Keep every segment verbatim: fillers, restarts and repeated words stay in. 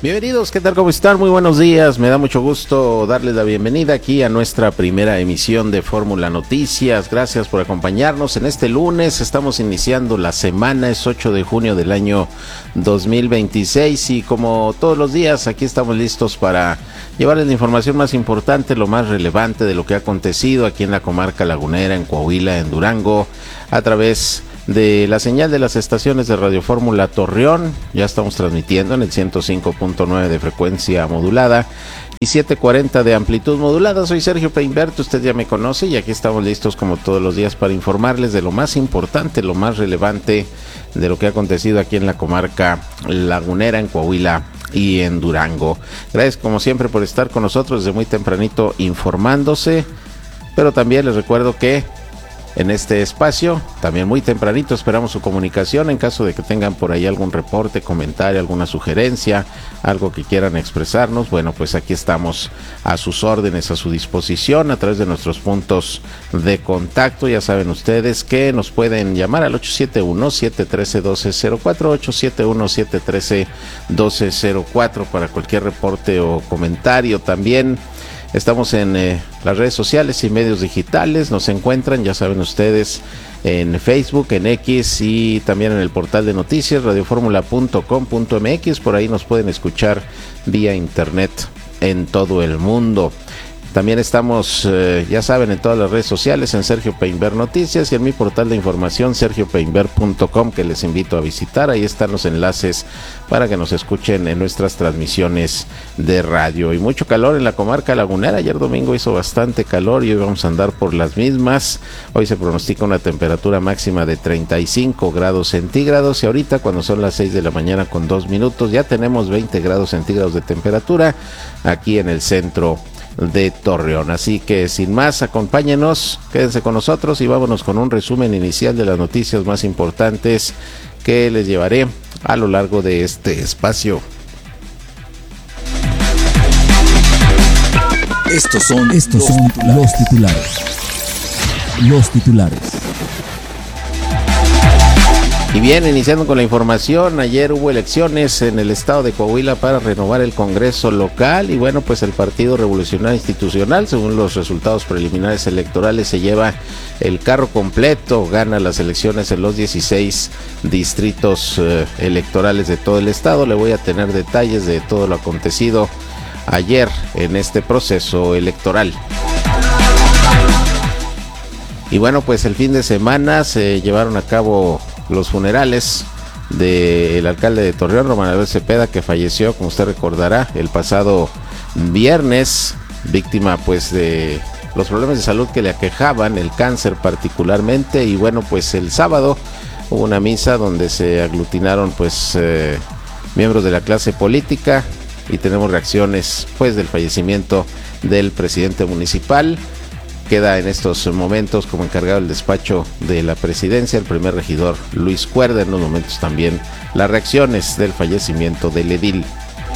Bienvenidos, ¿qué tal? ¿Cómo están? Muy buenos días, me da mucho gusto darles la bienvenida aquí a nuestra primera emisión de Fórmula Noticias. Gracias por acompañarnos en este lunes, estamos iniciando la semana, es ocho de junio del año dos mil veintiséis y como todos los días aquí estamos listos para llevarles la información más importante, lo más relevante de lo que ha acontecido aquí en la comarca lagunera, en Coahuila, en Durango, a través de la señal de las estaciones de Radio Fórmula Torreón. Ya estamos transmitiendo en el ciento cinco punto nueve de frecuencia modulada y setecientos cuarenta de amplitud modulada. Soy Sergio Peinbert, usted ya me conoce y aquí estamos listos como todos los días para informarles de lo más importante, lo más relevante de lo que ha acontecido aquí en la comarca lagunera, en Coahuila y en Durango. Gracias como siempre por estar con nosotros desde muy tempranito informándose, pero también les recuerdo que en este espacio, también muy tempranito, esperamos su comunicación en caso de que tengan por ahí algún reporte, comentario, alguna sugerencia, algo que quieran expresarnos. Bueno, pues aquí estamos a sus órdenes, a su disposición a través de nuestros puntos de contacto. Ya saben ustedes que nos pueden llamar al ocho siete uno, siete uno tres, uno dos cero cuatro, ocho siete uno, siete uno tres, uno dos cero cuatro para cualquier reporte o comentario. También estamos en eh, las redes sociales y medios digitales, nos encuentran, ya saben ustedes, en Facebook, en X y también en el portal de noticias, radio fórmula punto com punto m x, por ahí nos pueden escuchar vía internet en todo el mundo. También estamos, eh, ya saben, en todas las redes sociales, en Sergio Peinbert Noticias y en mi portal de información, sergio peinbert punto com, que les invito a visitar. Ahí están los enlaces para que nos escuchen en nuestras transmisiones de radio. Y mucho calor en la comarca lagunera. Ayer domingo hizo bastante calor y hoy vamos a andar por las mismas. Hoy se pronostica una temperatura máxima de treinta y cinco grados centígrados y ahorita, cuando son las seis de la mañana con dos minutos, ya tenemos veinte grados centígrados de temperatura aquí en el centro de Torreón. Así que sin más, acompáñenos, quédense con nosotros y vámonos con un resumen inicial de las noticias más importantes que les llevaré a lo largo de este espacio. Estos son, estos los, son titulares. los titulares. Los titulares. Y bien, iniciando con la información, ayer hubo elecciones en el estado de Coahuila para renovar el Congreso local y bueno, pues el Partido Revolucionario Institucional, según los resultados preliminares electorales, se lleva el carro completo, gana las elecciones en los dieciséis distritos eh, electorales de todo el estado. Le voy a tener detalles de todo lo acontecido ayer en este proceso electoral. Y bueno, pues el fin de semana se llevaron a cabo los funerales del alcalde de Torreón, Román Abel Cepeda, que falleció, como usted recordará, el pasado viernes, víctima pues de los problemas de salud que le aquejaban, el cáncer particularmente. Y bueno, pues el sábado hubo una misa donde se aglutinaron pues eh, miembros de la clase política y tenemos reacciones pues del fallecimiento del presidente municipal. Queda en estos momentos como encargado del despacho de la presidencia el primer regidor Luis Cuerda. En unos momentos también las reacciones del fallecimiento del edil.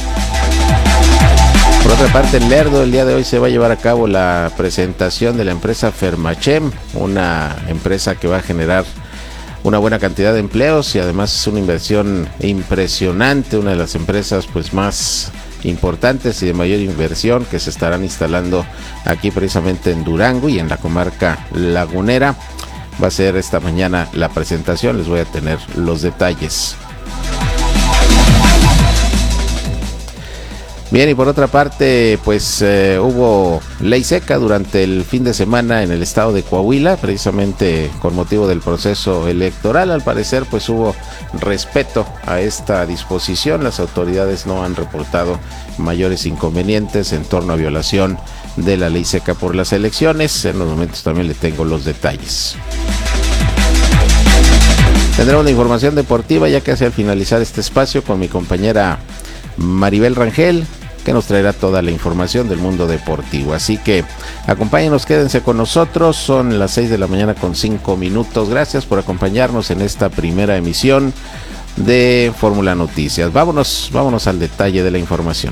Por otra parte, en Lerdo el día de hoy se va a llevar a cabo la presentación de la empresa Fermachem, una empresa que va a generar una buena cantidad de empleos y además es una inversión impresionante, una de las empresas pues más importantes y de mayor inversión que se estarán instalando aquí precisamente en Durango y en la comarca lagunera. Va a ser esta mañana la presentación, les voy a tener los detalles. Bien, y por otra parte, pues eh, hubo ley seca durante el fin de semana en el estado de Coahuila, precisamente con motivo del proceso electoral. Al parecer, pues hubo respeto a esta disposición. Las autoridades no han reportado mayores inconvenientes en torno a violación de la ley seca por las elecciones. En los momentos también le tengo los detalles. Tendremos una información deportiva ya casi al finalizar este espacio con mi compañera Maribel Rangel, que nos traerá toda la información del mundo deportivo. Así que acompáñenos, quédense con nosotros. Son las seis de la mañana con cinco minutos. Gracias por acompañarnos en esta primera emisión de Fórmula Noticias. Vámonos, vámonos al detalle de la información.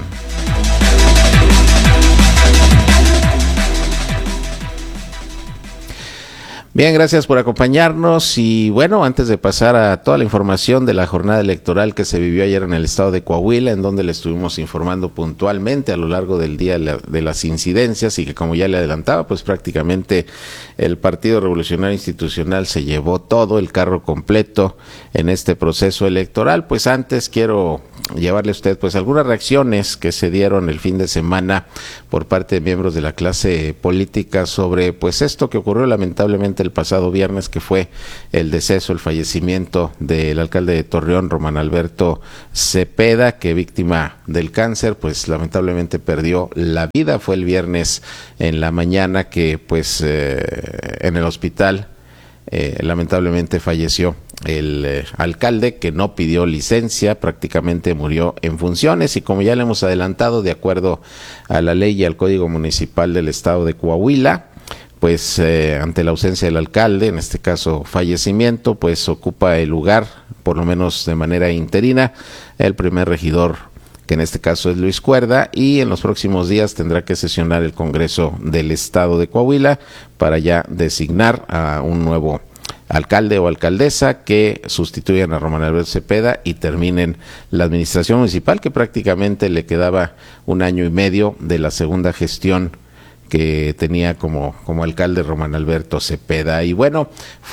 Bien, gracias por acompañarnos y bueno, antes de pasar a toda la información de la jornada electoral que se vivió ayer en el estado de Coahuila, en donde le estuvimos informando puntualmente a lo largo del día de las incidencias y que como ya le adelantaba, pues prácticamente el Partido Revolucionario Institucional se llevó todo el carro completo en este proceso electoral. Pues antes quiero llevarle a usted pues algunas reacciones que se dieron el fin de semana por parte de miembros de la clase política sobre pues esto que ocurrió lamentablemente el pasado viernes, que fue el deceso, el fallecimiento del alcalde de Torreón, Román Alberto Cepeda, que víctima del cáncer, pues lamentablemente perdió la vida. Fue el viernes en la mañana que pues eh, en el hospital eh, lamentablemente falleció el eh, alcalde, que no pidió licencia, prácticamente murió en funciones y como ya le hemos adelantado, de acuerdo a la ley y al Código Municipal del Estado de Coahuila, pues eh, ante la ausencia del alcalde, en este caso fallecimiento, pues ocupa el lugar, por lo menos de manera interina, el primer regidor, que en este caso es Luis Cuerda, y en los próximos días tendrá que sesionar el Congreso del Estado de Coahuila para ya designar a un nuevo alcalde o alcaldesa que sustituyan a Román Alberto Cepeda y terminen la administración municipal, que prácticamente le quedaba un año y medio de la segunda gestión que tenía como, como alcalde Román Alberto Cepeda. Y bueno,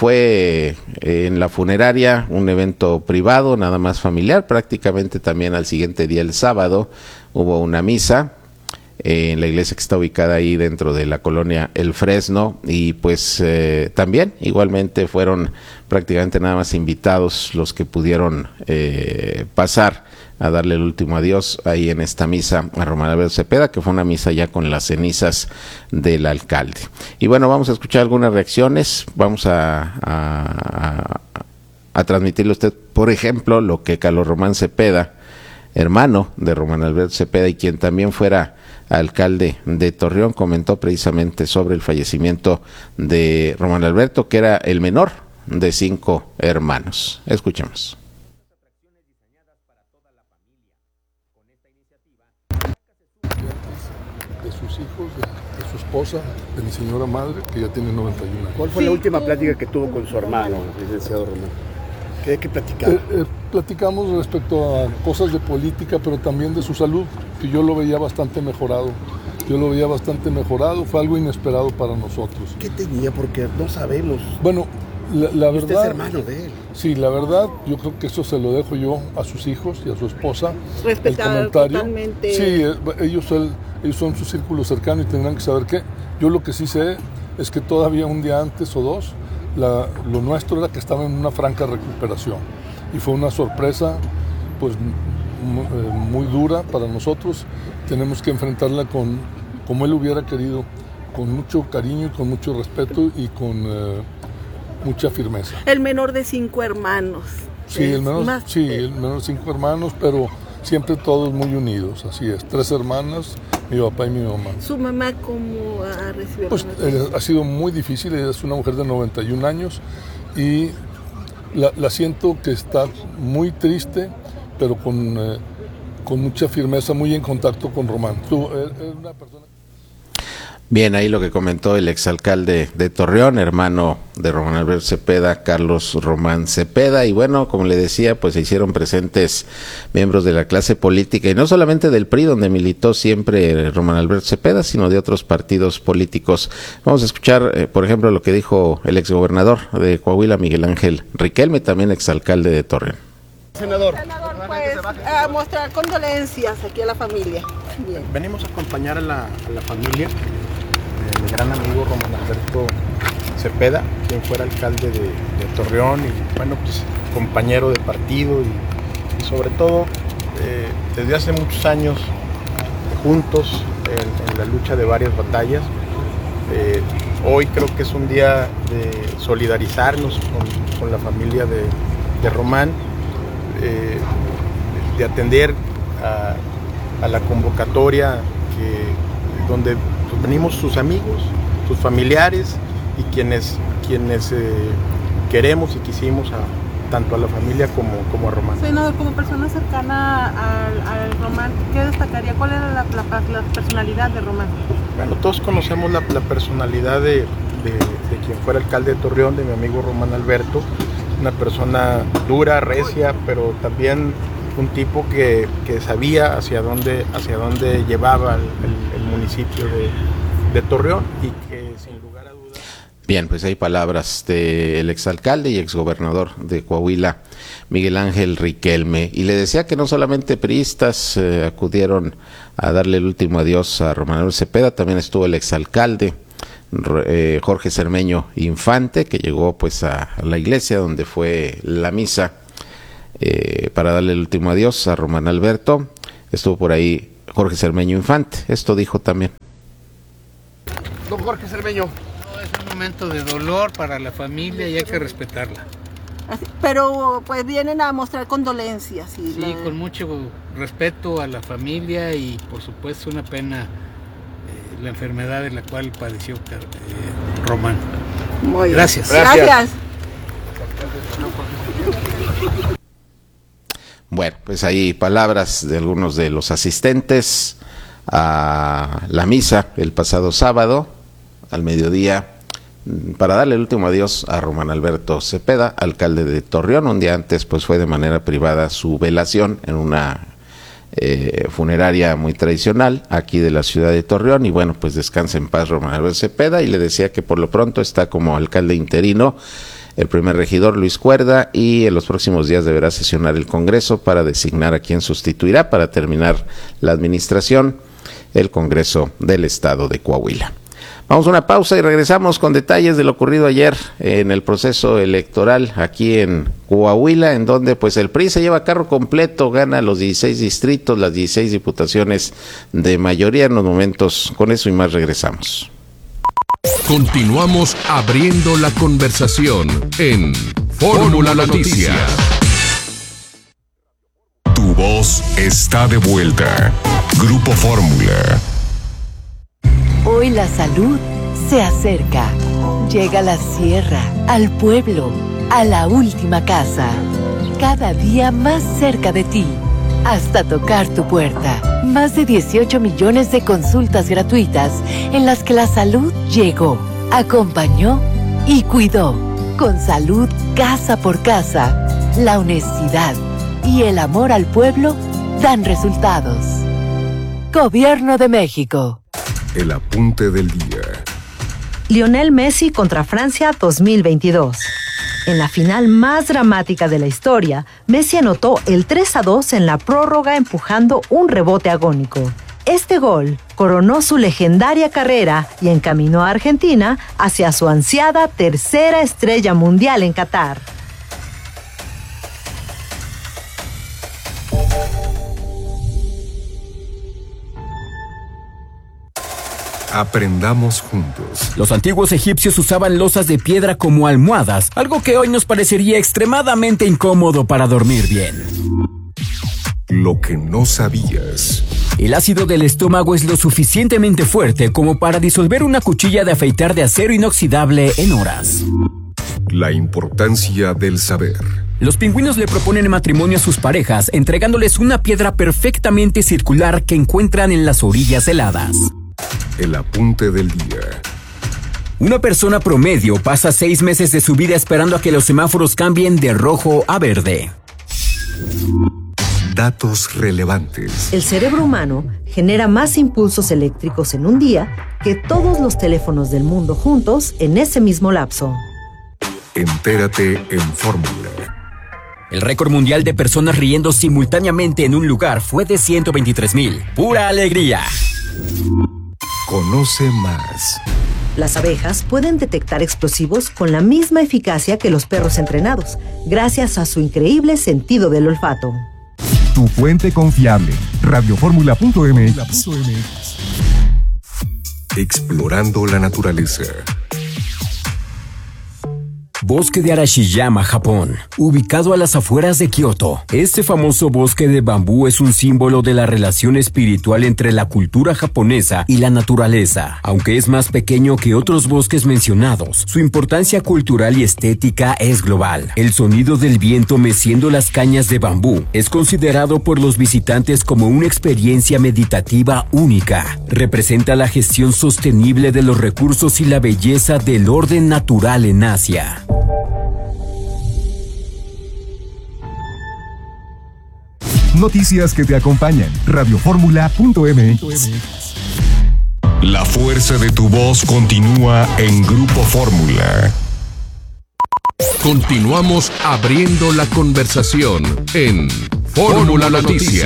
fue en la funeraria un evento privado, nada más familiar. Prácticamente también al siguiente día, el sábado, hubo una misa en la iglesia que está ubicada ahí dentro de la colonia El Fresno, y pues eh, también igualmente fueron prácticamente nada más invitados los que pudieron eh, pasar a darle el último adiós ahí en esta misa a Román Alberto Cepeda, que fue una misa ya con las cenizas del alcalde. Y bueno, vamos a escuchar algunas reacciones, vamos a, a, a transmitirle a usted, por ejemplo, lo que Carlos Román Cepeda, hermano de Román Alberto Cepeda y quien también fuera alcalde de Torreón, comentó precisamente sobre el fallecimiento de Román Alberto, que era el menor de cinco hermanos. Escuchemos. De sus hijos, de, de su esposa, de mi señora madre, que ya tiene noventa y uno años. ¿Cuál fue la última plática que tuvo con su hermano, licenciado Román? ¿Qué hay que platicar? Eh, eh, platicamos respecto a cosas de política, pero también de su salud, que yo lo veía bastante mejorado. Yo lo veía bastante mejorado, fue algo inesperado para nosotros. ¿Qué tenía? Porque no sabemos. Bueno, la, la verdad... Usted es hermano de él. Sí, la verdad, yo creo que eso se lo dejo yo a sus hijos y a su esposa. Respetado el comentario. Totalmente. Sí, ellos, ellos son su círculo cercano y tendrán que saber qué. Yo lo que sí sé es que todavía un día antes o dos, La, lo nuestro era que estaba en una franca recuperación y fue una sorpresa pues muy dura para nosotros. Tenemos que enfrentarla con como él hubiera querido, con mucho cariño y con mucho respeto y con eh, mucha firmeza. El menor de cinco hermanos. Sí, el menor, más... sí, el menor de cinco hermanos, pero siempre todos muy unidos, así es. Tres hermanas, mi papá y mi mamá. ¿Su mamá cómo ha recibido? Pues eh, ha sido muy difícil, ella es una mujer de noventa y un años y la, la siento que está muy triste, pero con, eh, con mucha firmeza, muy en contacto con Román. Tú, eh, es una persona... Bien, ahí lo que comentó el exalcalde de Torreón, hermano de Román Alberto Cepeda, Carlos Román Cepeda. Y bueno, como le decía, pues se hicieron presentes miembros de la clase política, y no solamente del P R I, donde militó siempre Román Alberto Cepeda, sino de otros partidos políticos. Vamos a escuchar, eh, por ejemplo, lo que dijo el exgobernador de Coahuila, Miguel Ángel Riquelme, también exalcalde de Torreón. Senador, Senador pues a mostrar condolencias aquí a la familia. Bien. Venimos a acompañar a la, a la familia de mi gran amigo Román Alberto Cepeda, quien fuera alcalde de, de Torreón y bueno, pues compañero de partido y, y sobre todo eh, desde hace muchos años juntos en, en la lucha de varias batallas. Eh, hoy creo que es un día de solidarizarnos con, con la familia de, de Román, eh, de atender a, a la convocatoria que, donde pues, venimos sus amigos, sus familiares y quienes, quienes eh, queremos y quisimos a, tanto a la familia como, como a Román. Senador, como persona cercana al, al Román, ¿qué destacaría? ¿Cuál era la, la, la personalidad de Román? Bueno, todos conocemos la, la personalidad de, de, de quien fuera alcalde de Torreón, de mi amigo Román Alberto, una persona dura, recia, pero también un tipo que, que sabía hacia dónde, hacia dónde llevaba el, el, el municipio de, de Torreón y que sin lugar a dudas... Bien, pues hay palabras del exalcalde y exgobernador de Coahuila, Miguel Ángel Riquelme, y le decía que no solamente priistas eh, acudieron a darle el último adiós a Román Alberto Cepeda, también estuvo el exalcalde eh, Jorge Cermeño Infante, que llegó pues a, a la iglesia donde fue la misa eh, para darle el último adiós a Román Alberto. Estuvo por ahí Jorge Cermeño Infante, esto dijo también. Don Jorge Cermeño. Es un momento de dolor para la familia y hay que respetarla. Así, pero pues vienen a mostrar condolencias. Y Sí, la... con mucho respeto a la familia y por supuesto una pena eh, la enfermedad de la cual padeció eh, Román. Muy bien. Gracias. Gracias. Gracias. Bueno, pues ahí palabras de algunos de los asistentes a la misa el pasado sábado al mediodía para darle el último adiós a Román Alberto Cepeda, alcalde de Torreón. Un día antes pues fue de manera privada su velación en una eh, funeraria muy tradicional aquí de la ciudad de Torreón, y bueno, pues descansa en paz Román Alberto Cepeda, y le decía que por lo pronto está como alcalde interino el primer regidor Luis Cuerda, y en los próximos días deberá sesionar el Congreso para designar a quien sustituirá para terminar la administración el Congreso del Estado de Coahuila. Vamos a una pausa y regresamos con detalles de lo ocurrido ayer en el proceso electoral aquí en Coahuila, en donde pues el P R I se lleva carro completo, gana los dieciséis distritos, las dieciséis diputaciones de mayoría. En unos momentos con eso y más regresamos. Continuamos abriendo la conversación en Fórmula Noticias. Tu voz está de vuelta. Grupo Fórmula. Hoy la salud se acerca. Llega a la sierra, al pueblo, a la última casa. Cada día más cerca de ti, hasta tocar tu puerta. Más de dieciocho millones de consultas gratuitas en las que la salud llegó, acompañó y cuidó. Con salud casa por casa, la honestidad y el amor al pueblo dan resultados. Gobierno de México. El apunte del día. Lionel Messi contra Francia dos mil veintidós. En la final más dramática de la historia, Messi anotó el tres a dos en la prórroga empujando un rebote agónico. Este gol coronó su legendaria carrera y encaminó a Argentina hacia su ansiada tercera estrella mundial en Qatar. Aprendamos juntos. Los antiguos egipcios usaban losas de piedra como almohadas, algo que hoy nos parecería extremadamente incómodo para dormir bien. Lo que no sabías. El ácido del estómago es lo suficientemente fuerte como para disolver una cuchilla de afeitar de acero inoxidable en horas. La importancia del saber. Los pingüinos le proponen matrimonio a sus parejas, entregándoles una piedra perfectamente circular que encuentran en las orillas heladas. El apunte del día. Una persona promedio pasa seis meses de su vida esperando a que los semáforos cambien de rojo a verde. Datos relevantes. El cerebro humano genera más impulsos eléctricos en un día que todos los teléfonos del mundo juntos en ese mismo lapso. Entérate en Fórmula. El récord mundial de personas riendo simultáneamente en un lugar fue de ciento veintitrés mil. ¡Pura alegría! Conoce más. Las abejas pueden detectar explosivos con la misma eficacia que los perros entrenados, gracias a su increíble sentido del olfato. Tu fuente confiable, radioformula punto m x. Explorando la naturaleza. bosque de Arashiyama, Japón, ubicado a las afueras de Kioto. Este famoso bosque de bambú es un símbolo de la relación espiritual entre la cultura japonesa y la naturaleza. Aunque es más pequeño que otros bosques mencionados, su importancia cultural y estética es global. El sonido del viento meciendo las cañas de bambú es considerado por los visitantes como una experiencia meditativa única. Representa la gestión sostenible de los recursos y la belleza del orden natural en Asia. Noticias que te acompañan. radio fórmula punto m x. La fuerza de tu voz continúa en Grupo Fórmula. Continuamos abriendo la conversación en Fórmula Noticias.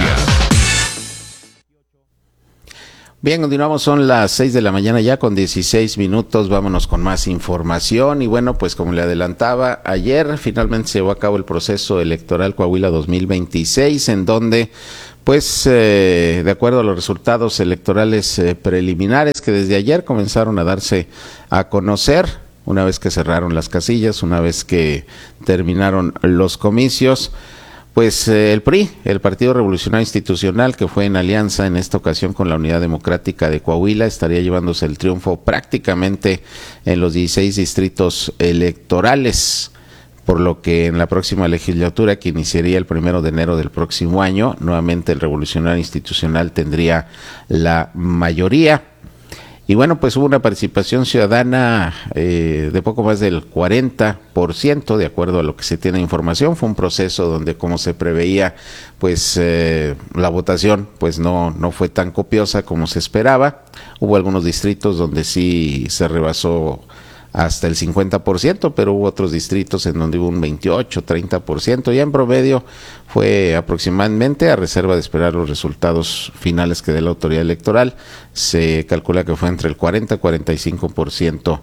Bien, continuamos, son las seis de la mañana ya con dieciséis minutos, vámonos con más información y bueno, pues como le adelantaba, ayer finalmente se llevó a cabo el proceso electoral Coahuila dos mil veintiséis, en donde pues eh, de acuerdo a los resultados electorales eh, preliminares que desde ayer comenzaron a darse a conocer, una vez que cerraron las casillas, una vez que terminaron los comicios, pues eh, el P R I, el Partido Revolucionario Institucional, que fue en alianza en esta ocasión con la Unidad Democrática de Coahuila, estaría llevándose el triunfo prácticamente en los dieciséis distritos electorales, por lo que en la próxima legislatura, que iniciaría el primero de enero del próximo año, nuevamente el Revolucionario Institucional tendría la mayoría. Y bueno, pues hubo una participación ciudadana eh, de poco más del cuarenta por ciento, de acuerdo a lo que se tiene información. Fue un proceso donde, como se preveía, pues eh, la votación pues no, no fue tan copiosa como se esperaba. Hubo algunos distritos donde sí se rebasó hasta el cincuenta por ciento, pero hubo otros distritos en donde hubo un veintiocho, treinta por ciento, ya en promedio fue aproximadamente, a reserva de esperar los resultados finales que dé la autoridad electoral, se calcula que fue entre el cuarenta y cuarenta y cinco por ciento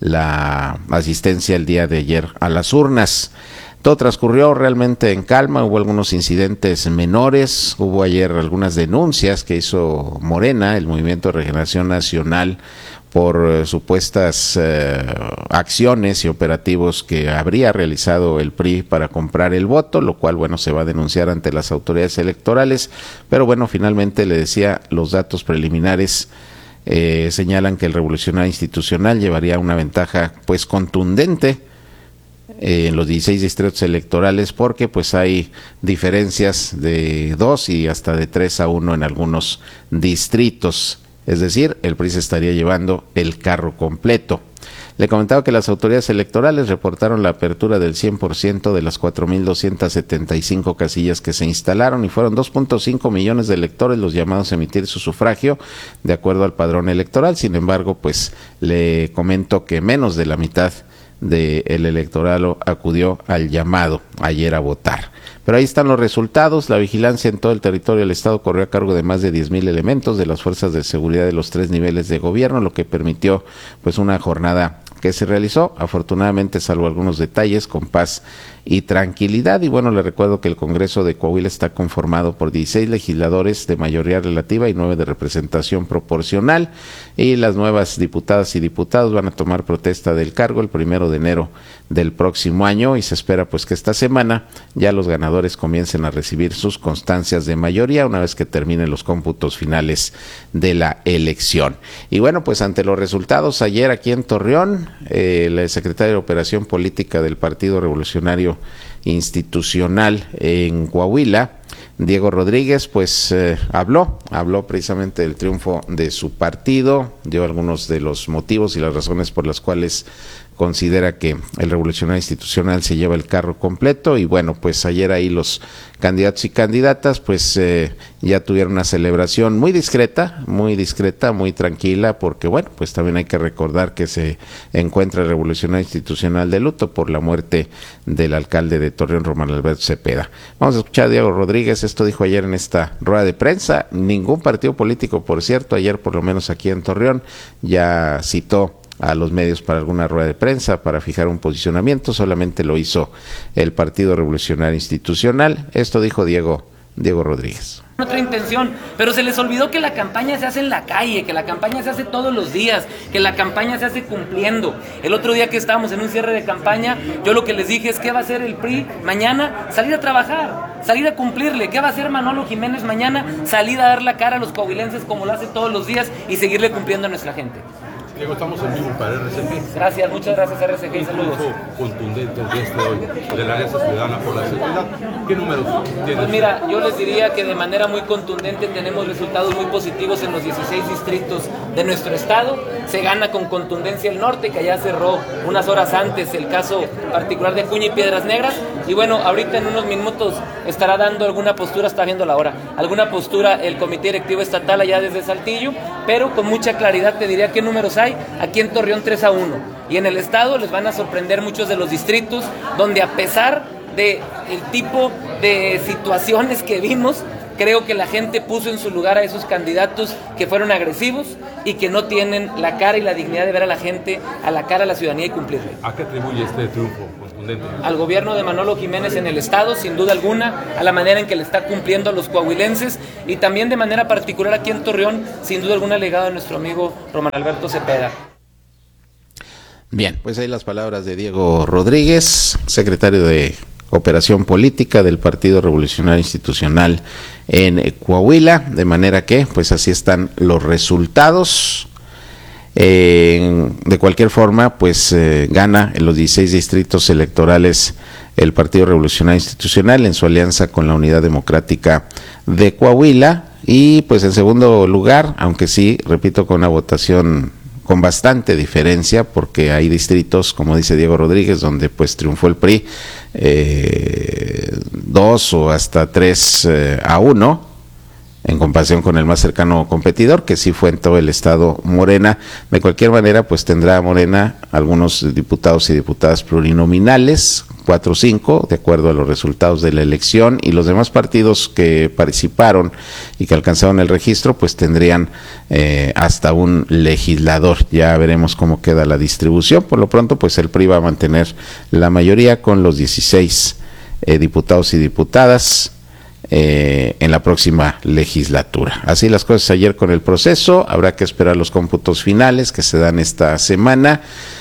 la asistencia el día de ayer a las urnas. Todo transcurrió realmente en calma, hubo algunos incidentes menores, hubo ayer algunas denuncias que hizo Morena, el Movimiento de Regeneración Nacional, por eh, supuestas eh, acciones y operativos que habría realizado el P R I para comprar el voto, lo cual, bueno, se va a denunciar ante las autoridades electorales, pero bueno, finalmente le decía, los datos preliminares eh, señalan que el Revolucionario Institucional llevaría una ventaja pues contundente eh, en los dieciséis distritos electorales, porque pues hay diferencias de dos y hasta de tres a uno en algunos distritos. Es decir, el P R I se estaría llevando el carro completo. Le comentaba que las autoridades electorales reportaron la apertura del cien por ciento de las cuatro mil doscientas setenta y cinco casillas que se instalaron y fueron dos punto cinco millones de electores los llamados a emitir su sufragio de acuerdo al padrón electoral. Sin embargo, pues le comento que menos de la mitad del electorado acudió al llamado ayer a votar. Pero ahí están los resultados. La vigilancia en todo el territorio del estado corrió a cargo de más de diez mil elementos de las fuerzas de seguridad de los tres niveles de gobierno, lo que permitió pues una jornada que se realizó, afortunadamente, salvo algunos detalles, con paz y tranquilidad. Y bueno, le recuerdo que el Congreso de Coahuila está conformado por dieciséis legisladores de mayoría relativa y nueve de representación proporcional, y las nuevas diputadas y diputados van a tomar protesta del cargo el primero de enero del próximo año, y se espera pues que esta semana ya los ganadores comiencen a recibir sus constancias de mayoría una vez que terminen los cómputos finales de la elección. Y bueno, pues ante los resultados ayer aquí en Torreón, eh, la secretaria de Operación Política del Partido Revolucionario Institucional en Coahuila, Diego Rodríguez, pues eh, habló, habló precisamente del triunfo de su partido, dio algunos de los motivos y las razones por las cuales considera que el Revolucionario Institucional se lleva el carro completo. Y bueno, pues ayer ahí los candidatos y candidatas pues eh, ya tuvieron una celebración muy discreta, muy discreta, muy tranquila, porque bueno, pues también hay que recordar que se encuentra el Revolucionario Institucional de luto por la muerte del alcalde de Torreón, Román Alberto Cepeda. Vamos a escuchar a Diego Rodríguez. Esto dijo ayer en esta rueda de prensa. Ningún partido político, por cierto, ayer por lo menos aquí en Torreón ya citó a los medios para alguna rueda de prensa para fijar un posicionamiento, solamente lo hizo el Partido Revolucionario Institucional. Esto dijo Diego Diego Rodríguez. Otra intención, pero se les olvidó que la campaña se hace en la calle, que la campaña se hace todos los días, que la campaña se hace cumpliendo. El otro día que estábamos en un cierre de campaña, yo lo que les dije es: ¿qué va a hacer el P R I mañana? Salir a trabajar, salir a cumplirle. ¿Qué va a hacer Manolo Jiménez mañana? Salir a dar la cara a los coahuilenses como lo hace todos los días y seguirle cumpliendo a nuestra gente. Diego, estamos en vivo para R C G. Gracias, muchas gracias R C G y saludos. Contundente el día de hoy de la Alianza Ciudadana por la Seguridad. ¿Qué números tienes? Pues mira, yo les diría que de manera muy contundente tenemos resultados muy positivos en los dieciséis distritos de nuestro estado. Se gana con contundencia el norte, que ya cerró unas horas antes el caso particular de Acuña y Piedras Negras. Y bueno, ahorita en unos minutos estará dando alguna postura, está viendo la hora, alguna postura el Comité Directivo Estatal allá desde Saltillo, pero con mucha claridad te diría qué números hay. Aquí en Torreón tres a uno, y en el estado les van a sorprender muchos de los distritos donde, a pesar de el tipo de situaciones que vimos, creo que la gente puso en su lugar a esos candidatos que fueron agresivos y que no tienen la cara y la dignidad de ver a la gente a la cara a la ciudadanía y cumplirle. ¿A qué atribuye este triunfo contundente? Al gobierno de Manolo Jiménez en el estado, sin duda alguna, a la manera en que le está cumpliendo a los coahuilenses, y también de manera particular aquí en Torreón, sin duda alguna, legado a nuestro amigo Román Alberto Cepeda. Bien, pues ahí las palabras de Diego Rodríguez, secretario de Operación Política del Partido Revolucionario Institucional en Coahuila, de manera que pues así están los resultados. Eh, de cualquier forma, pues eh, gana en los dieciséis distritos electorales el Partido Revolucionario Institucional en su alianza con la Unidad Democrática de Coahuila, y pues en segundo lugar, aunque sí, repito, con una votación con bastante diferencia, porque hay distritos, como dice Diego Rodríguez, donde pues triunfó el P R I eh, dos o hasta tres eh, a uno, en comparación con el más cercano competidor, que sí fue en todo el estado Morena. De cualquier manera, pues tendrá Morena algunos diputados y diputadas plurinominales, cuatro o cinco, de acuerdo a los resultados de la elección, y los demás partidos que participaron y que alcanzaron el registro, pues tendrían eh, hasta un legislador. Ya veremos cómo queda la distribución. Por lo pronto, pues el P R I va a mantener la mayoría con los dieciséis eh, diputados y diputadas Eh, en la próxima legislatura. Así las cosas ayer con el proceso. Habrá que esperar los cómputos finales que se dan esta semana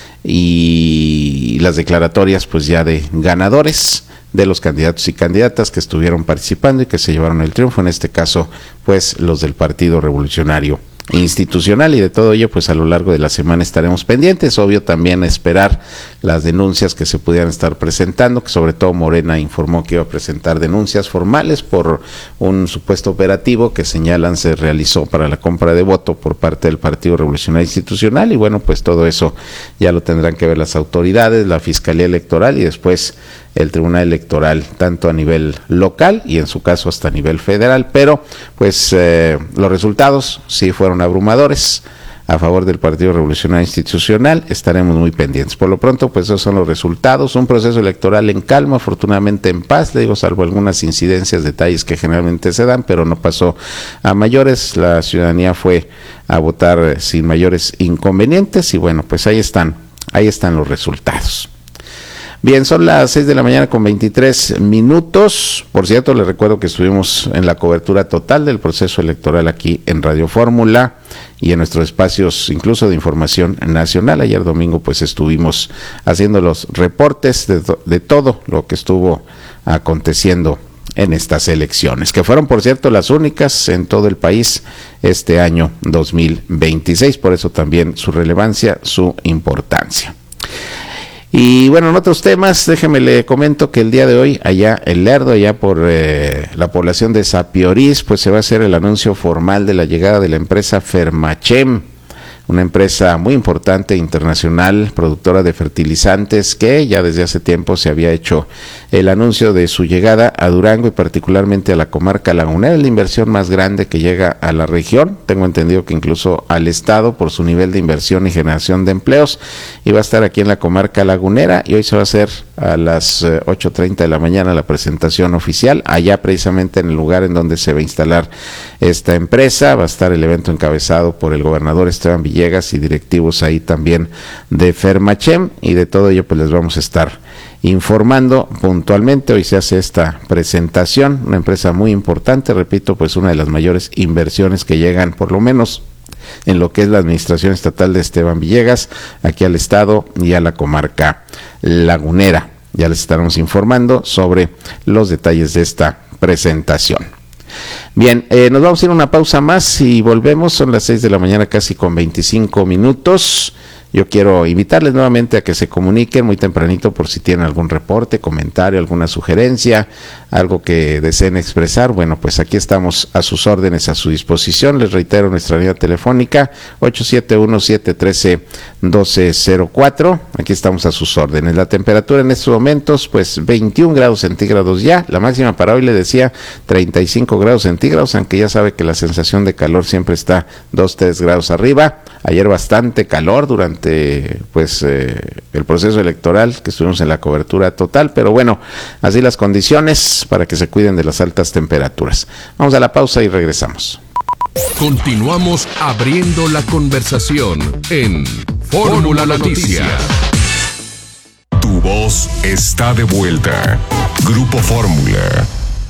y las declaratorias pues ya de ganadores, de los candidatos y candidatas que estuvieron participando y que se llevaron el triunfo, en este caso pues los del Partido Revolucionario Institucional. Y de todo ello pues a lo largo de la semana estaremos pendientes. Obvio también esperar las denuncias que se pudieran estar presentando, que sobre todo Morena informó que iba a presentar denuncias formales por un supuesto operativo que señalan se realizó para la compra de voto por parte del Partido Revolucionario Institucional. Y bueno, pues todo eso ya lo tendrán que ver las autoridades, la Fiscalía Electoral y después el Tribunal Electoral, tanto a nivel local y en su caso hasta a nivel federal. Pero pues eh, los resultados sí fueron abrumadores a favor del Partido Revolucionario Institucional. Estaremos muy pendientes. Por lo pronto, pues esos son los resultados. Un proceso electoral en calma, afortunadamente en paz, le digo, salvo algunas incidencias, detalles que generalmente se dan, pero no pasó a mayores. La ciudadanía fue a votar sin mayores inconvenientes y bueno, pues ahí están, ahí están los resultados. Bien, son las seis de la mañana con veintitrés minutos. Por cierto, les recuerdo que estuvimos en la cobertura total del proceso electoral aquí en Radio Fórmula y en nuestros espacios incluso de información nacional. Ayer domingo pues estuvimos haciendo los reportes de, de todo lo que estuvo aconteciendo en estas elecciones, que fueron por cierto las únicas en todo el país este año dos mil veintiséis, por eso también su relevancia, su importancia. Y bueno, en otros temas, déjeme le comento que el día de hoy, allá en Lerdo, allá por eh, la población de Sapiorís, pues se va a hacer el anuncio formal de la llegada de la empresa Fermachem, una empresa muy importante internacional, productora de fertilizantes, que ya desde hace tiempo se había hecho el anuncio de su llegada a Durango y particularmente a la comarca lagunera. Es la inversión más grande que llega a la región, tengo entendido que incluso al estado por su nivel de inversión y generación de empleos, y va a estar aquí en la comarca lagunera, y hoy se va a hacer a las ocho treinta de la mañana la presentación oficial, allá precisamente en el lugar en donde se va a instalar esta empresa. Va a estar el evento encabezado por el gobernador Esteban Villarreal Villegas y directivos ahí también de Fermachem, y de todo ello pues les vamos a estar informando puntualmente. Hoy se hace esta presentación, una empresa muy importante, repito, pues una de las mayores inversiones que llegan, por lo menos en lo que es la administración estatal de Esteban Villegas, aquí al estado y a la comarca lagunera. Ya les estaremos informando sobre los detalles de esta presentación. Bien, eh, nos vamos a ir a una pausa más y volvemos. Son las seis de la mañana, casi con veinticinco minutos. Yo quiero invitarles nuevamente a que se comuniquen muy tempranito por si tienen algún reporte, comentario, alguna sugerencia, algo que deseen expresar. Bueno, pues aquí estamos a sus órdenes, a su disposición. Les reitero nuestra línea telefónica ocho siete uno, siete uno tres, uno dos cero cuatro. Aquí estamos a sus órdenes. La temperatura en estos momentos, pues veintiún grados centígrados ya. La máxima para hoy, le decía, treinta y cinco grados centígrados, aunque ya sabe que la sensación de calor siempre está dos, tres grados arriba. Ayer bastante calor durante pues eh, el proceso electoral, que estuvimos en la cobertura total, pero bueno, así las condiciones para que se cuiden de las altas temperaturas. Vamos a la pausa y regresamos. Continuamos abriendo la conversación en Fórmula Noticias. Tu voz está de vuelta. Grupo Fórmula.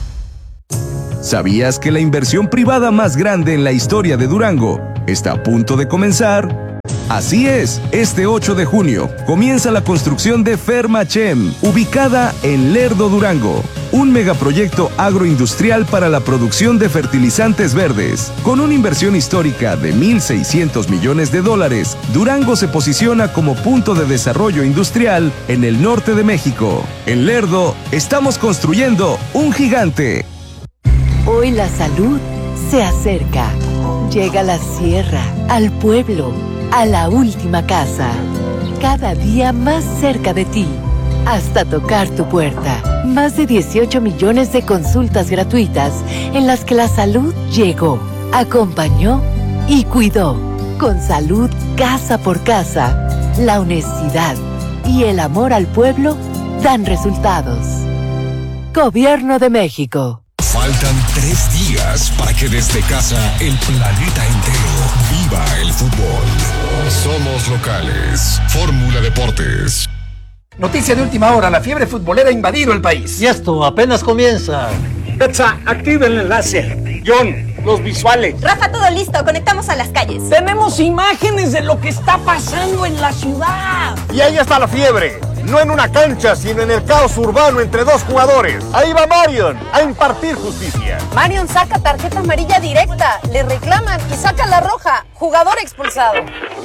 ¿Sabías que la inversión privada más grande en la historia de Durango está a punto de comenzar? Así es, este ocho de junio comienza la construcción de Fermachem, ubicada en Lerdo, Durango, un megaproyecto agroindustrial para la producción de fertilizantes verdes. Con una inversión histórica de mil seiscientos millones de dólares, Durango se posiciona como punto de desarrollo industrial en el norte de México. En Lerdo estamos construyendo un gigante. Hoy la salud se acerca. Llega a la sierra, al pueblo, a la última casa, cada día más cerca de ti, hasta tocar tu puerta. Más de dieciocho millones de consultas gratuitas en las que la salud llegó, acompañó y cuidó. Con salud casa por casa, la honestidad y el amor al pueblo dan resultados. Gobierno de México. Faltan tres días para que desde casa el planeta entero viva el fútbol. Somos locales. Fórmula Deportes. Noticia de última hora, la fiebre futbolera ha invadido el país. Y esto apenas comienza. Petsa, activa el enlace. John, los visuales. Rafa, todo listo, conectamos a las calles. Tenemos imágenes de lo que está pasando en la ciudad. Y ahí está la fiebre. No en una cancha, sino en el caos urbano entre dos jugadores. Ahí va Marion a impartir justicia. Marion saca tarjeta amarilla directa, le reclaman y saca la roja. Jugador expulsado.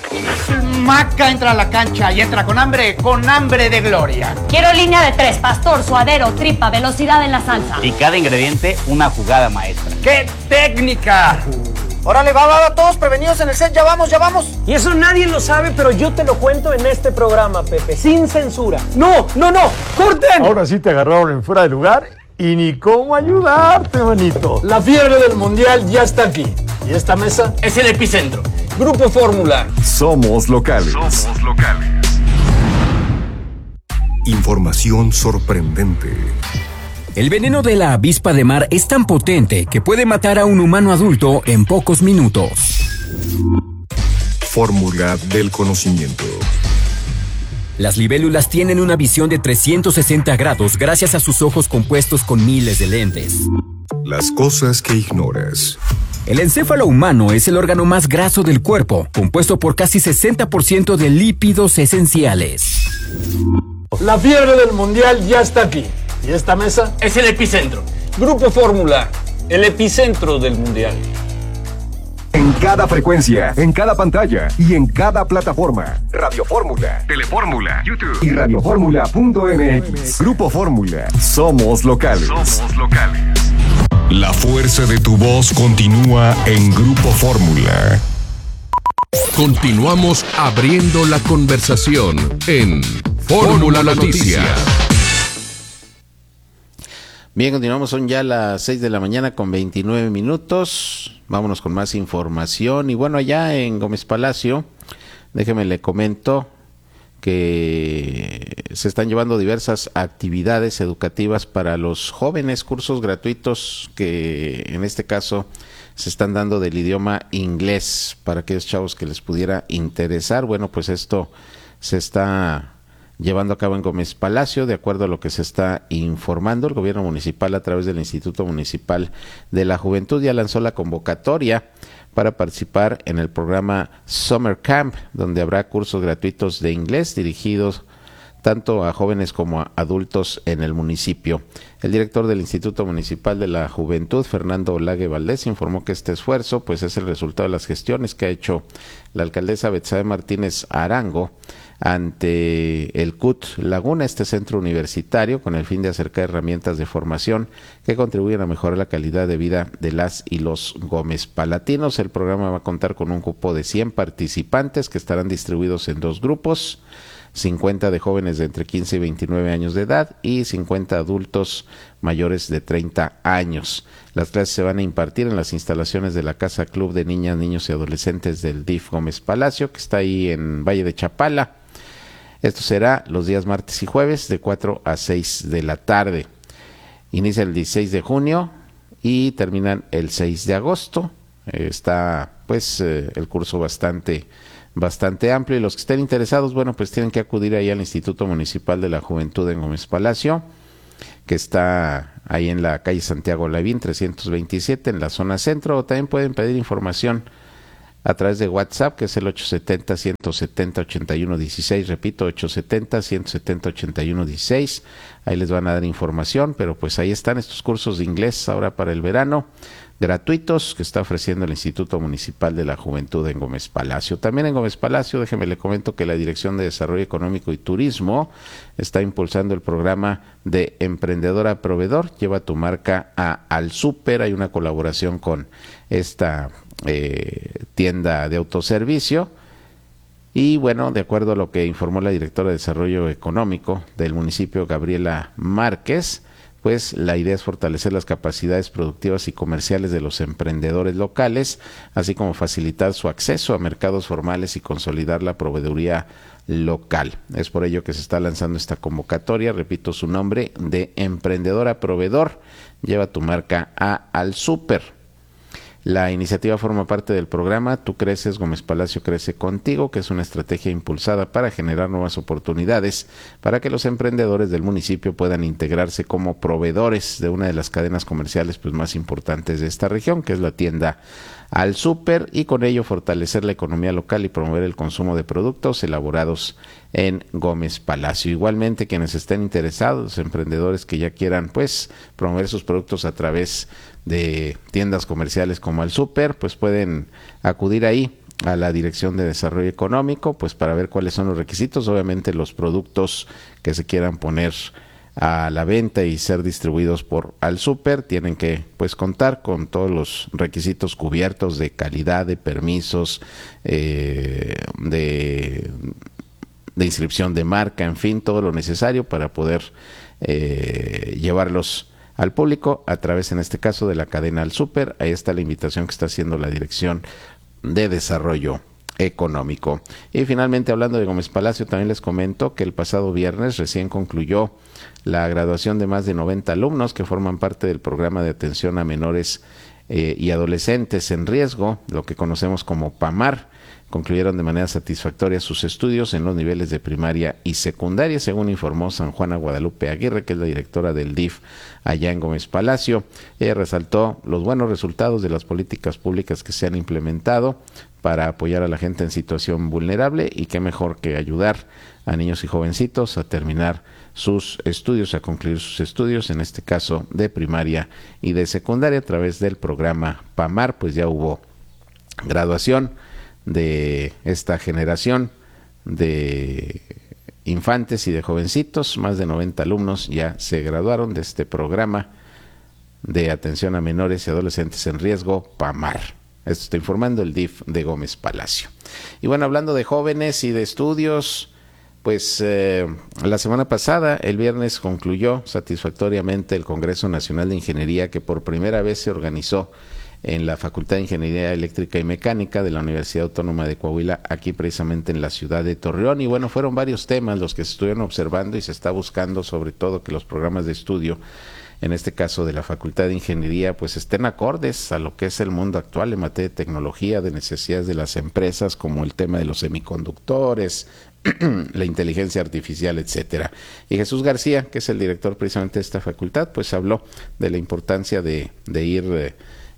Maca entra a la cancha y entra con hambre, con hambre de gloria. Quiero línea de tres, pastor, suadero, tripa, velocidad en la salsa. Y cada ingrediente, una jugada maestra. ¡Qué técnica! Órale, va, va, va, todos prevenidos en el set, ya vamos, ya vamos. Y eso nadie lo sabe, pero yo te lo cuento en este programa, Pepe, sin censura. No, no, no, corten. Ahora sí te agarraron en fuera de lugar y ni cómo ayudarte, manito. La fiebre del mundial ya está aquí. Y esta mesa es el epicentro. Grupo Fórmula. Somos locales. Somos locales. Información sorprendente. El veneno de la avispa de mar es tan potente que puede matar a un humano adulto en pocos minutos. Fórmula del conocimiento. Las libélulas tienen una visión de trescientos sesenta grados gracias a sus ojos compuestos con miles de lentes. Las cosas que ignoras. El encéfalo humano es el órgano más graso del cuerpo, compuesto por casi sesenta por ciento de lípidos esenciales. La fiebre del mundial ya está aquí. Y esta mesa es el epicentro. Grupo Fórmula, el epicentro del mundial. En cada frecuencia, en cada pantalla y en cada plataforma. Radio Fórmula, Telefórmula, YouTube y radioformula punto m x. Grupo Fórmula. Somos locales. Somos locales. La fuerza de tu voz continúa en Grupo Fórmula. Continuamos abriendo la conversación en Fórmula Noticias. Bien, continuamos, son ya las seis de la mañana con veintinueve minutos. Vámonos con más información. Y bueno, allá en Gómez Palacio, déjeme le comento que se están llevando diversas actividades educativas para los jóvenes, cursos gratuitos que en este caso se están dando del idioma inglés para aquellos chavos que les pudiera interesar. Bueno, pues esto se está llevando a cabo en Gómez Palacio, de acuerdo a lo que se está informando. El gobierno municipal, a través del Instituto Municipal de la Juventud, ya lanzó la convocatoria para participar en el programa Summer Camp, donde habrá cursos gratuitos de inglés dirigidos tanto a jóvenes como a adultos en el municipio. El director del Instituto Municipal de la Juventud, Fernando Olague Valdés, informó que este esfuerzo pues es el resultado de las gestiones que ha hecho la alcaldesa Betsabe Martínez Arango ante el C U T Laguna, este centro universitario, con el fin de acercar herramientas de formación que contribuyen a mejorar la calidad de vida de las y los Gómez Palatinos. El programa va a contar con un cupo de cien participantes que estarán distribuidos en dos grupos, cincuenta de jóvenes de entre quince y veintinueve años de edad y cincuenta adultos mayores de treinta años. Las clases se van a impartir en las instalaciones de la Casa Club de Niñas, Niños y Adolescentes del D I F Gómez Palacio, que está ahí en Valle de Chapala. Esto será los días martes y jueves de cuatro a seis de la tarde. Inicia el dieciséis de junio y terminan el seis de agosto. Eh, está pues eh, el curso bastante bastante amplio, y los que estén interesados, bueno, pues tienen que acudir ahí al Instituto Municipal de la Juventud en Gómez Palacio, que está ahí en la calle Santiago Lavín trescientos veintisiete en la zona centro, o también pueden pedir información a través de WhatsApp, que es el ocho setenta, ciento setenta, ochenta y uno dieciséis, repito, ocho setenta, ciento setenta, ochenta y uno dieciséis, ahí les van a dar información. Pero pues ahí están estos cursos de inglés ahora para el verano, gratuitos, que está ofreciendo el Instituto Municipal de la Juventud en Gómez Palacio. También en Gómez Palacio, déjeme le comento que la Dirección de Desarrollo Económico y Turismo está impulsando el programa de Emprendedora Proveedor, lleva tu marca a Al Súper. Hay una colaboración con esta eh, tienda de autoservicio. Y bueno, de acuerdo a lo que informó la directora de Desarrollo Económico del municipio, Gabriela Márquez, pues la idea es fortalecer las capacidades productivas y comerciales de los emprendedores locales, así como facilitar su acceso a mercados formales y consolidar la proveeduría local. Es por ello que se está lanzando esta convocatoria, repito su nombre, de Emprendedora Proveedor, lleva tu marca a Al Súper. La iniciativa forma parte del programa Tú Creces, Gómez Palacio Crece Contigo, que es una estrategia impulsada para generar nuevas oportunidades para que los emprendedores del municipio puedan integrarse como proveedores de una de las cadenas comerciales pues más importantes de esta región, que es la tienda Al Súper, y con ello fortalecer la economía local y promover el consumo de productos elaborados en Gómez Palacio. Igualmente, quienes estén interesados, los emprendedores que ya quieran pues promover sus productos a través de tiendas comerciales como Al Súper, pues pueden acudir ahí a la Dirección de Desarrollo Económico pues para ver cuáles son los requisitos. Obviamente los productos que se quieran poner a la venta y ser distribuidos por Al Súper tienen que pues contar con todos los requisitos cubiertos de calidad, de permisos, eh, de, de inscripción de marca, en fin, todo lo necesario para poder eh, llevarlos al público a través, en este caso, de la cadena Al Súper. Ahí está la invitación que está haciendo la Dirección de Desarrollo Económico. Y finalmente, hablando de Gómez Palacio, también les comento que el pasado viernes recién concluyó la graduación de más de noventa alumnos que forman parte del programa de atención a menores eh, y adolescentes en riesgo, lo que conocemos como PAMAR. Concluyeron de manera satisfactoria sus estudios en los niveles de primaria y secundaria, según informó San Juana Guadalupe Aguirre, que es la directora del D I F allá en Gómez Palacio. Ella resaltó los buenos resultados de las políticas públicas que se han implementado para apoyar a la gente en situación vulnerable, y qué mejor que ayudar a niños y jovencitos a terminar sus estudios, a concluir sus estudios, en este caso de primaria y de secundaria, a través del programa PAMAR. Pues ya hubo graduación de esta generación de infantes y de jovencitos. Más de noventa alumnos ya se graduaron de este programa de atención a menores y adolescentes en riesgo, PAMAR. Esto está informando el D I F de Gómez Palacio. Y bueno, hablando de jóvenes y de estudios, pues eh, la semana pasada, el viernes, concluyó satisfactoriamente el Congreso Nacional de Ingeniería, que por primera vez se organizó en la Facultad de Ingeniería Eléctrica y Mecánica de la Universidad Autónoma de Coahuila, aquí precisamente en la ciudad de Torreón. Y bueno, fueron varios temas los que se estuvieron observando, y se está buscando sobre todo que los programas de estudio en este caso de la Facultad de Ingeniería, pues estén acordes a lo que es el mundo actual en materia de tecnología, de necesidades de las empresas, como el tema de los semiconductores, la inteligencia artificial, etcétera. Y Jesús García, que es el director precisamente de esta facultad, pues habló de la importancia de, de ir eh,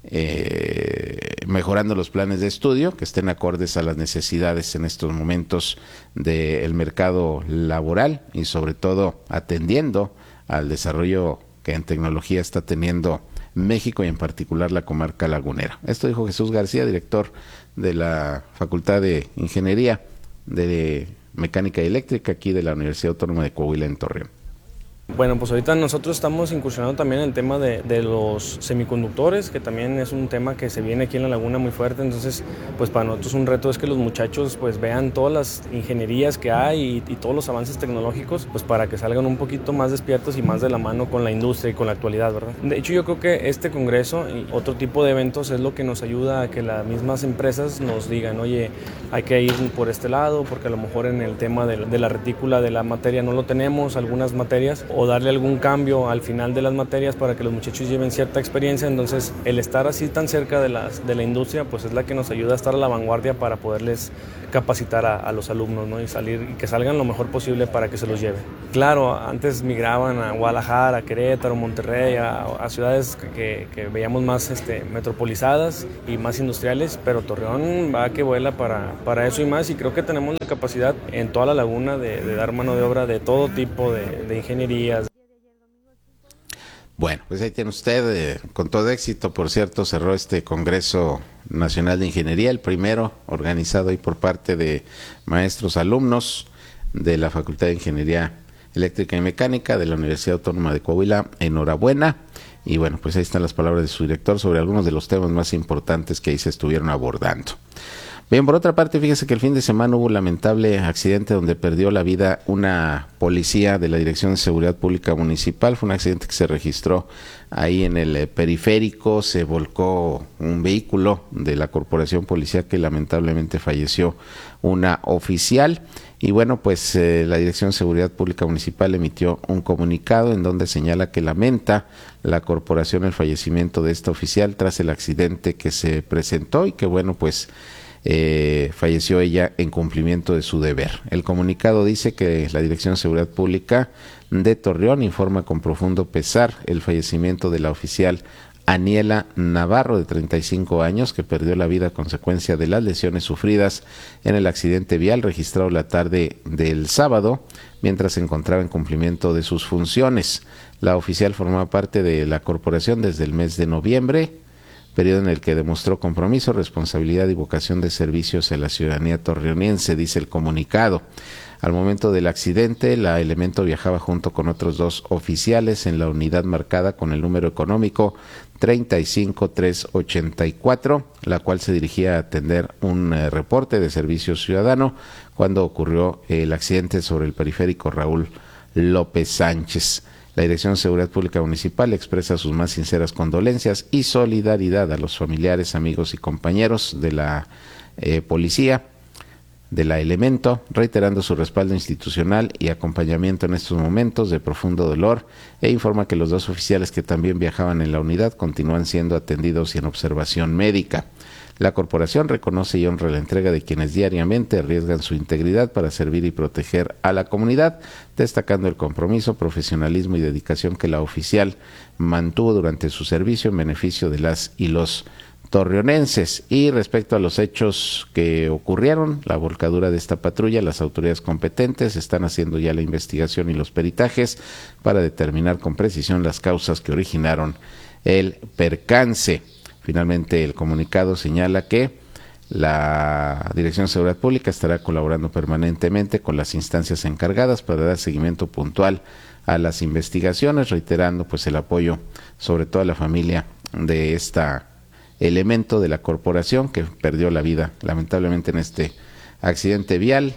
eh, mejorando los planes de estudio, que estén acordes a las necesidades en estos momentos del mercado laboral y sobre todo atendiendo al desarrollo que en tecnología está teniendo México y en particular la comarca lagunera. Esto dijo Jesús García, director de la Facultad de Ingeniería de Mecánica y Eléctrica aquí de la Universidad Autónoma de Coahuila en Torreón. Bueno, pues ahorita nosotros estamos incursionando también en el tema de, de los semiconductores, que también es un tema que se viene aquí en la laguna muy fuerte, entonces pues para nosotros un reto es que los muchachos pues vean todas las ingenierías que hay y, y todos los avances tecnológicos, pues para que salgan un poquito más despiertos y más de la mano con la industria y con la actualidad, ¿verdad? De hecho yo creo que este congreso y otro tipo de eventos es lo que nos ayuda a que las mismas empresas nos digan, oye, hay que ir por este lado, porque a lo mejor en el tema de, de la retícula de la materia no lo tenemos, algunas materias, o darle algún cambio al final de las materias para que los muchachos lleven cierta experiencia. Entonces el estar así tan cerca de, las, de la industria pues es la que nos ayuda a estar a la vanguardia para poderles capacitar a, a los alumnos, ¿no? y salir y que salgan lo mejor posible para que se los lleve. Claro, antes migraban a Guadalajara, a Querétaro, Monterrey, a, a ciudades que, que veíamos más este, metropolizadas y más industriales, pero Torreón va que vuela para, para eso y más, y creo que tenemos la capacidad en toda la laguna de, de dar mano de obra de todo tipo de, de ingenierías. Bueno, pues ahí tiene usted, eh, con todo éxito, por cierto, cerró este Congreso Nacional de Ingeniería, el primero organizado ahí por parte de maestros, alumnos de la Facultad de Ingeniería Eléctrica y Mecánica de la Universidad Autónoma de Coahuila. Enhorabuena. Y bueno, pues ahí están las palabras de su director sobre algunos de los temas más importantes que ahí se estuvieron abordando. Bien, por otra parte, fíjese que el fin de semana hubo un lamentable accidente donde perdió la vida una policía de la Dirección de Seguridad Pública Municipal. Fue un accidente que se registró ahí en el periférico, se volcó un vehículo de la corporación policial que lamentablemente falleció una oficial. Y bueno, pues eh, la Dirección de Seguridad Pública Municipal emitió un comunicado en donde señala que lamenta la corporación el fallecimiento de esta oficial tras el accidente que se presentó y que bueno, pues Eh, falleció ella en cumplimiento de su deber. El comunicado dice que la Dirección de Seguridad Pública de Torreón informa con profundo pesar el fallecimiento de la oficial Aniela Navarro, de treinta y cinco años, que perdió la vida a consecuencia de las lesiones sufridas en el accidente vial registrado la tarde del sábado, mientras se encontraba en cumplimiento de sus funciones. La oficial formaba parte de la corporación desde el mes de noviembre, periodo en el que demostró compromiso, responsabilidad y vocación de servicios en la ciudadanía torreoniense, dice el comunicado. Al momento del accidente, la Elemento viajaba junto con otros dos oficiales en la unidad marcada con el número económico treinta y cinco trescientos ochenta y cuatro, la cual se dirigía a atender un eh, reporte de servicio ciudadano cuando ocurrió el accidente sobre el periférico Raúl López Sánchez. La Dirección de Seguridad Pública Municipal expresa sus más sinceras condolencias y solidaridad a los familiares, amigos y compañeros de la eh, policía, de la Elemento, reiterando su respaldo institucional y acompañamiento en estos momentos de profundo dolor, e informa que los dos oficiales que también viajaban en la unidad continúan siendo atendidos y en observación médica. La corporación reconoce y honra la entrega de quienes diariamente arriesgan su integridad para servir y proteger a la comunidad, destacando el compromiso, profesionalismo y dedicación que la oficial mantuvo durante su servicio en beneficio de las y los torreonenses. Y respecto a los hechos que ocurrieron, la volcadura de esta patrulla, las autoridades competentes están haciendo ya la investigación y los peritajes para determinar con precisión las causas que originaron el percance. Finalmente, el comunicado señala que la Dirección de Seguridad Pública estará colaborando permanentemente con las instancias encargadas para dar seguimiento puntual a las investigaciones, reiterando pues el apoyo sobre todo a la familia de esta Elemento de la corporación que perdió la vida lamentablemente en este accidente vial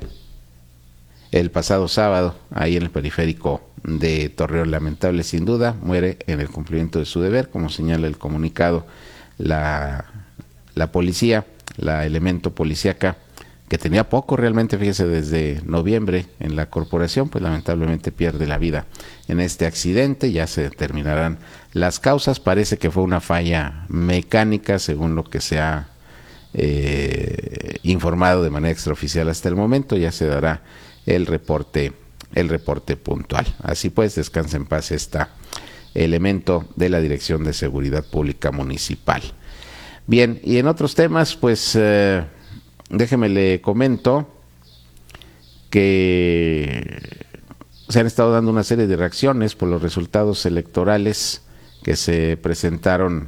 el pasado sábado ahí en el periférico de Torreón. Lamentable sin duda, muere en el cumplimiento de su deber, como señala el comunicado. La, la policía, la Elemento policíaca que tenía poco realmente, fíjese, desde noviembre en la corporación, pues lamentablemente pierde la vida en este accidente. Ya se determinarán las causas. Parece que fue una falla mecánica, según lo que se ha eh, informado de manera extraoficial hasta el momento. Ya se dará el reporte, el reporte puntual. Así pues, descansa en paz este elemento de la Dirección de Seguridad Pública Municipal. Bien, y en otros temas, pues eh, déjeme le comento que se han estado dando una serie de reacciones por los resultados electorales que se presentaron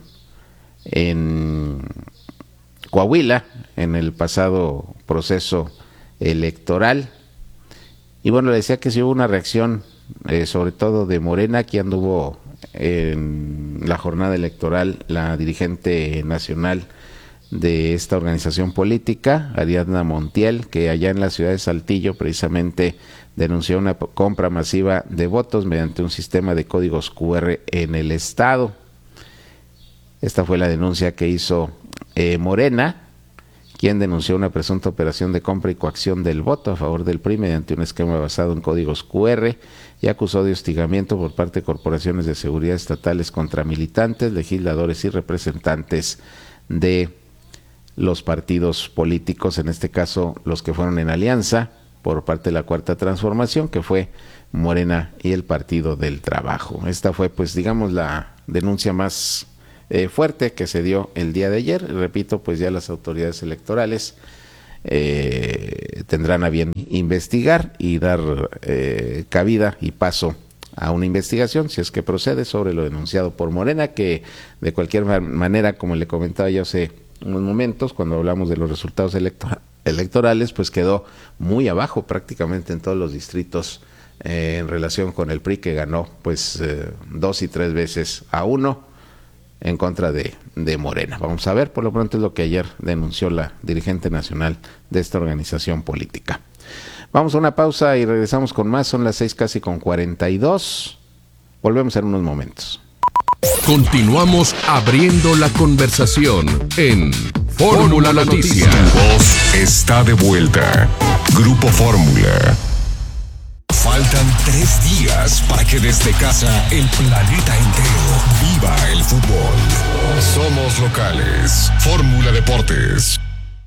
en Coahuila en el pasado proceso electoral. Y bueno, le decía que sí hubo una reacción, eh, sobre todo de Morena, que anduvo en la jornada electoral la dirigente nacional de esta organización política, Ariadna Montiel, que allá en la ciudad de Saltillo precisamente denunció una compra masiva de votos mediante un sistema de códigos cu erre en el estado. Esta fue la denuncia que hizo eh, Morena, quien denunció una presunta operación de compra y coacción del voto a favor del P R I mediante un esquema basado en códigos cu erre y acusó de hostigamiento por parte de corporaciones de seguridad estatales contra militantes, legisladores y representantes de los partidos políticos, en este caso los que fueron en alianza por parte de la Cuarta Transformación, que fue Morena y el Partido del Trabajo. Esta fue, pues, digamos, la denuncia más Eh, fuerte que se dio el día de ayer. Repito, pues ya las autoridades electorales eh, tendrán a bien investigar y dar eh, cabida y paso a una investigación, si es que procede, sobre lo denunciado por Morena, que de cualquier manera, como le comentaba yo hace unos momentos, cuando hablamos de los resultados elector- electorales, pues quedó muy abajo prácticamente en todos los distritos eh, en relación con el P R I, que ganó pues eh, dos y tres veces a uno en contra de, de Morena. Vamos a ver, por lo pronto es lo que ayer denunció la dirigente nacional de esta organización política. Vamos a una pausa y regresamos con más. Son las seis casi con cuarenta y dos. Volvemos en unos momentos. Continuamos abriendo la conversación en Fórmula Noticias. Tu voz está de vuelta. Grupo Fórmula. Faltan tres días para que desde casa el planeta entero viva el fútbol. Somos locales. Fórmula Deportes.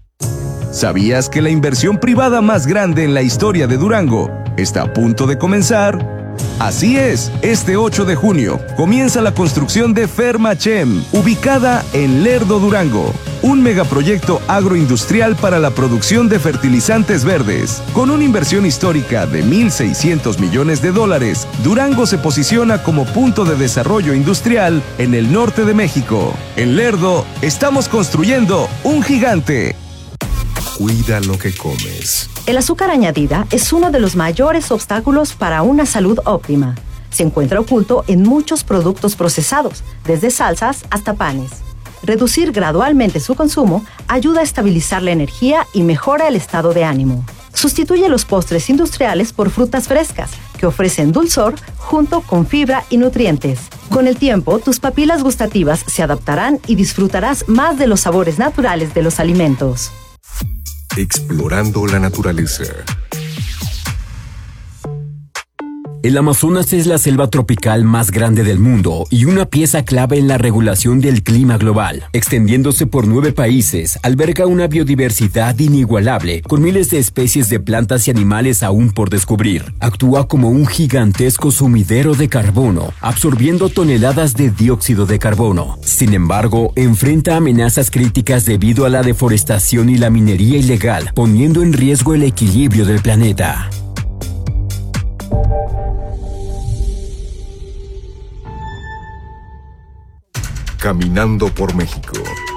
¿Sabías que la inversión privada más grande en la historia de Durango está a punto de comenzar? Así es, este ocho de junio comienza la construcción de Fermachem, ubicada en Lerdo, Durango. Un megaproyecto agroindustrial para la producción de fertilizantes verdes. Con una inversión histórica de mil seiscientos millones de dólares, Durango se posiciona como punto de desarrollo industrial en el norte de México. En Lerdo, estamos construyendo un gigante. Cuida lo que comes. El azúcar añadida es uno de los mayores obstáculos para una salud óptima. Se encuentra oculto en muchos productos procesados, desde salsas hasta panes. Reducir gradualmente su consumo ayuda a estabilizar la energía y mejora el estado de ánimo. Sustituye los postres industriales por frutas frescas, que ofrecen dulzor junto con fibra y nutrientes. Con el tiempo, tus papilas gustativas se adaptarán y disfrutarás más de los sabores naturales de los alimentos. Explorando la naturaleza. El Amazonas es la selva tropical más grande del mundo y una pieza clave en la regulación del clima global. Extendiéndose por nueve países, alberga una biodiversidad inigualable, con miles de especies de plantas y animales aún por descubrir. Actúa como un gigantesco sumidero de carbono, absorbiendo toneladas de dióxido de carbono. Sin embargo, enfrenta amenazas críticas debido a la deforestación y la minería ilegal, poniendo en riesgo el equilibrio del planeta. Caminando por México.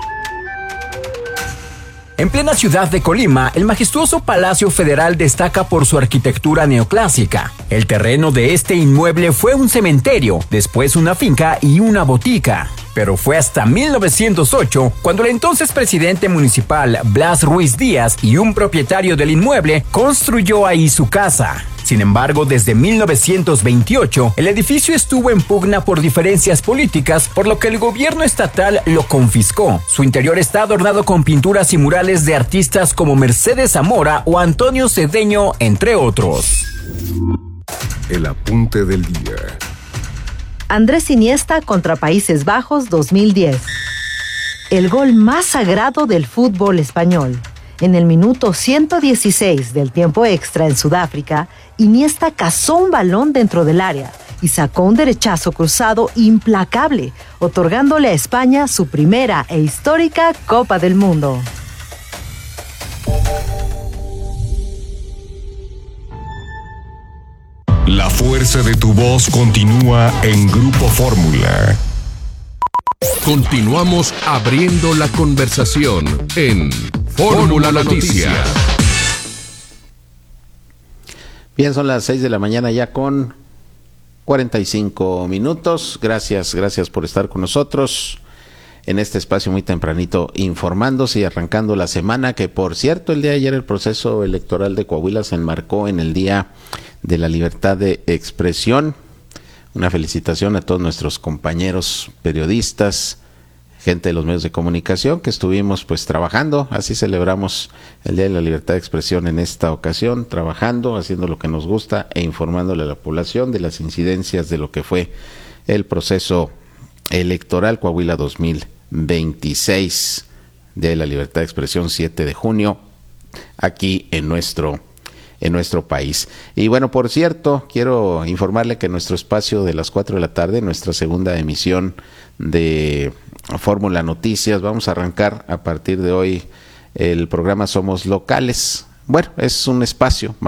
En plena ciudad de Colima, el majestuoso Palacio Federal destaca por su arquitectura neoclásica. El terreno de este inmueble fue un cementerio, después una finca y una botica. Pero fue hasta mil novecientos ocho cuando el entonces presidente municipal Blas Ruiz Díaz y un propietario del inmueble construyó ahí su casa. Sin embargo, desde mil novecientos veintiocho, el edificio estuvo en pugna por diferencias políticas, por lo que el gobierno estatal lo confiscó. Su interior está adornado con pinturas y murales de artistas como Mercedes Zamora o Antonio Cedeño, entre otros. El apunte del día. Andrés Iniesta contra Países Bajos dos mil diez. El gol más sagrado del fútbol español. En el minuto ciento dieciséis del tiempo extra en Sudáfrica, Iniesta cazó un balón dentro del área y sacó un derechazo cruzado implacable, otorgándole a España su primera e histórica Copa del Mundo. La fuerza de tu voz continúa en Grupo Fórmula. Continuamos abriendo la conversación en Fórmula Noticias. Bien, son las seis de la mañana ya con cuarenta y cinco minutos. Gracias, gracias por estar con nosotros en este espacio muy tempranito, informándose y arrancando la semana, que por cierto el día de ayer el proceso electoral de Coahuila se enmarcó en el Día de la Libertad de Expresión. Una felicitación a todos nuestros compañeros periodistas, gente de los medios de comunicación que estuvimos pues trabajando. Así celebramos el Día de la Libertad de Expresión en esta ocasión, trabajando, haciendo lo que nos gusta e informándole a la población de las incidencias de lo que fue el proceso electoral Coahuila dos mil veintiséis, de la Libertad de Expresión, siete de junio, aquí en nuestro en nuestro país. Y bueno, por cierto, quiero informarle que nuestro espacio de las cuatro de la tarde, nuestra segunda emisión de Fórmula Noticias, vamos a arrancar a partir de hoy el programa Somos Locales. Bueno, es un espacio